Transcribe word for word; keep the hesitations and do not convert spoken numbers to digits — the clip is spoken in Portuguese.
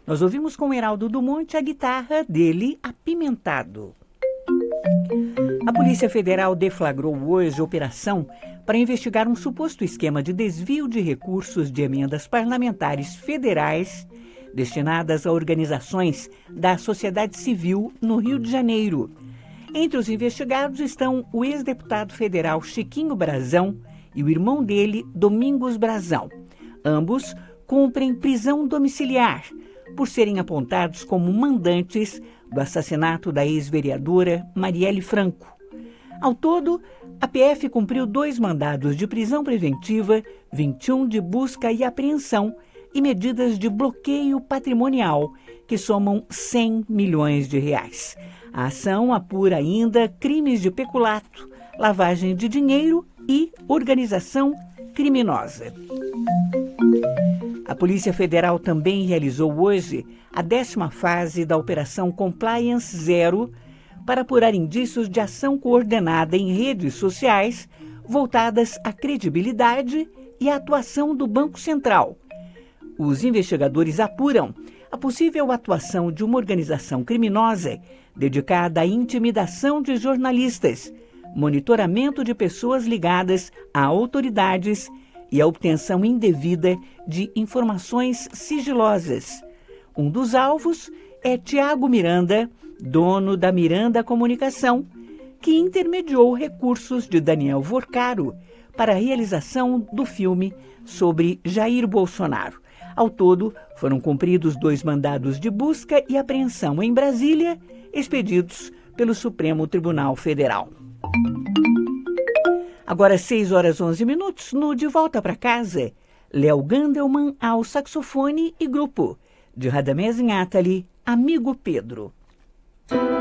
Nós ouvimos com Heraldo do Monte a guitarra dele, Apimentado. A Polícia Federal deflagrou hoje operação para investigar um suposto esquema de desvio de recursos de emendas parlamentares federais destinadas a organizações da sociedade civil no Rio de Janeiro. Entre os investigados estão o ex-deputado federal Chiquinho Brazão e o irmão dele, Domingos Brazão. Ambos cumprem prisão domiciliar por serem apontados como mandantes do assassinato da ex-vereadora Marielle Franco. Ao todo, a P F cumpriu dois mandados de prisão preventiva, vinte e um de busca e apreensão e medidas de bloqueio patrimonial, que somam cem milhões de reais. A ação apura ainda crimes de peculato, lavagem de dinheiro e organização criminosa. A Polícia Federal também realizou hoje a décima fase da Operação Compliance Zero para apurar indícios de ação coordenada em redes sociais voltadas à credibilidade e à atuação do Banco Central. Os investigadores apuram a possível atuação de uma organização criminosa dedicada à intimidação de jornalistas, monitoramento de pessoas ligadas a autoridades e a obtenção indevida de informações sigilosas. Um dos alvos é Tiago Miranda, dono da Miranda Comunicação, que intermediou recursos de Daniel Vorcaro para a realização do filme sobre Jair Bolsonaro. Ao todo, foram cumpridos dois mandados de busca e apreensão em Brasília, expedidos pelo Supremo Tribunal Federal. Agora, seis horas e onze minutos, no De Volta para Casa, Léo Gandelman ao saxofone e grupo, de Radamés Inátali, Amigo Pedro.